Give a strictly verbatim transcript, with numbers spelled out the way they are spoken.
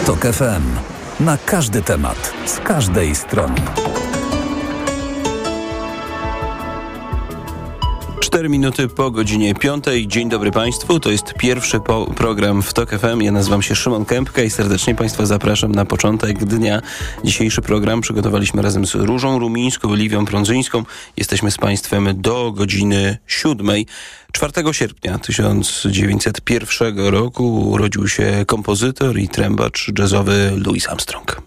TOK F M. Na każdy temat, z każdej strony. Cztery minuty po godzinie piątej. Dzień dobry Państwu. To jest pierwszy po- program w TOK F M. Ja nazywam się Szymon Kępka i serdecznie Państwa zapraszam na początek dnia. Dzisiejszy program przygotowaliśmy razem z Różą Rumińską, Liwią Prądzyńską. Jesteśmy z Państwem do godziny siódmej. czwartego sierpnia tysiąc dziewięćset pierwszego roku urodził się kompozytor i trębacz jazzowy Louis Armstrong.